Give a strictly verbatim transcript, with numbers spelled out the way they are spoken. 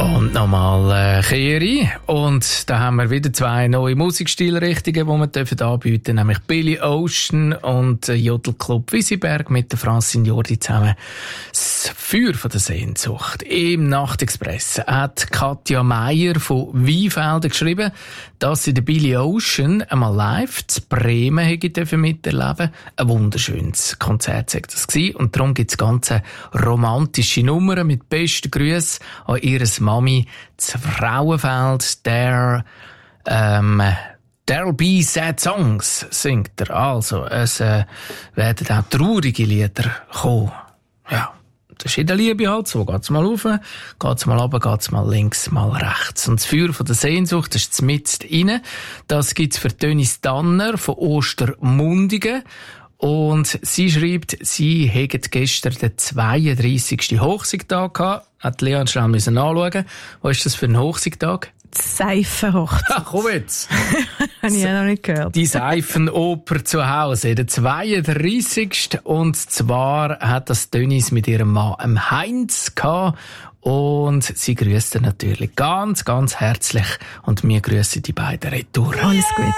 Und nochmal äh, Kehri. Und da haben wir wieder zwei neue Musikstilrichtungen, die wir dürfen anbieten, nämlich Billy Ocean und äh, Jodelclub Wisiberg mit der Francine Jordi zusammen. Das Feuer von der Sehnsucht. Im Nachtexpress hat Katja Meier von Weinfelden geschrieben, dass sie den Billy Ocean einmal live zu Bremen hätte dürfen miterleben. Ein wunderschönes Konzert sei das gewesen. Und darum gibt es ganze romantische Nummern mit besten Grüßen an ihres Mami zu Frauenfeld. Der ähm, There'll be sad songs, singt er. Also, es äh, werden auch traurige Lieder kommen. Ja, das ist in der Liebe halt so. Geht's mal rauf, geht's mal runter, geht's mal links, mal rechts. Und das Feuer von der Sehnsucht, das ist mitten rein. Das gibt's für Dönis Danner von Ostermundigen. Und sie schreibt, sie hätte gestern den zweiunddreissigsten Hochzeitstag gehabt. Hat Leon schnell müssen anschauen. Was ist das für ein Hochzeitstag? Seifenhochzeit. Ach, komm jetzt. Habe ich ja noch nicht gehört. Die Seifenoper zu Hause, der zweiunddreissigste Und zwar hat das Dönis mit ihrem Mann Heinz gehabt. Und sie grüßt natürlich ganz, ganz herzlich. Und wir grüßen die beiden retour. Alles gut.